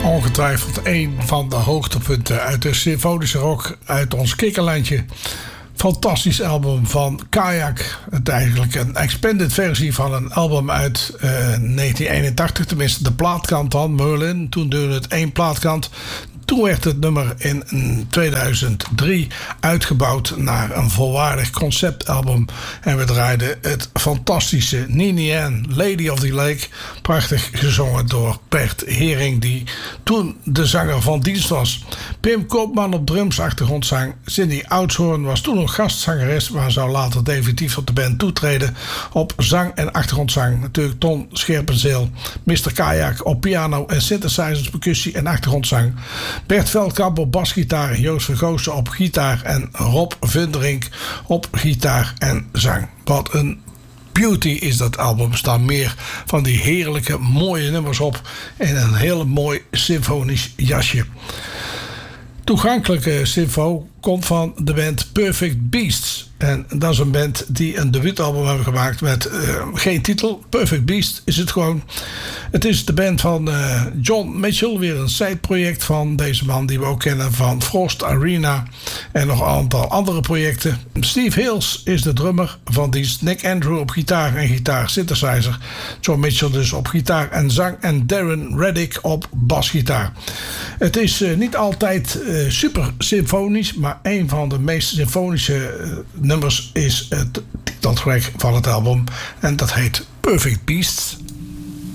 Ongetwijfeld een van de hoogtepunten uit de symfonische rock uit ons kikkerlandje. Fantastisch album van Kayak. Het eigenlijk een expanded versie van een album uit 1981. Tenminste de plaatkant dan, Merlin. Toen duurde het één plaatkant. Toen werd het nummer in 2003 uitgebouwd naar een volwaardig conceptalbum. En we draaiden het fantastische Nini Ann, Lady of the Lake. Prachtig gezongen door Bert Hering, die toen de zanger van dienst was. Pim Koopman op drums, achtergrondzang. Cindy Oudshoorn was toen nog gastzangeres, maar zou later definitief op de band toetreden. Op zang en achtergrondzang natuurlijk Ton Scherpenzeel. Mr. Kayak op piano en synthesizers, percussie en achtergrondzang. Bert Veldkamp op basgitaar, Joost Vergoosen op gitaar en Rob Vunderink op gitaar en zang. Wat een beauty is dat album. Er staan meer van die heerlijke mooie nummers op en een heel mooi symfonisch jasje. Toegankelijke symfo komt van de band Perfect Beasts. En dat is een band die een debuutalbum hebben gemaakt met geen titel. Perfect Beast is het gewoon. Het is de band van John Mitchell. Weer een sideproject van deze man die we ook kennen van Frost Arena. En nog een aantal andere projecten. Steve Hills is de drummer van dienst. Nick Andrew op gitaar en gitaar synthesizer. John Mitchell dus op gitaar en zang. En Darren Reddick op basgitaar. Het is niet altijd super symfonisch. Maar een van de meest symfonische nummers is het titeltrack van het album. En dat heet Perfect Beasts.